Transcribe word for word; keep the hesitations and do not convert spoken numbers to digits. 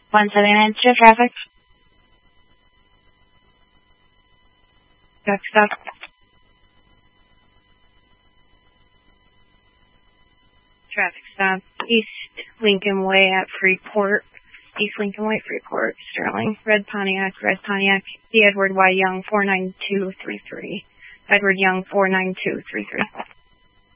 one seventy-nine, show traffic. Traffic stop. Traffic stop. East Lincoln Way at Freeport. East Lincoln Way, Freeport, Sterling. Red Pontiac, Red Pontiac. D. Edward Y. Young, four nine two three three. Edward Young, four nine two three three.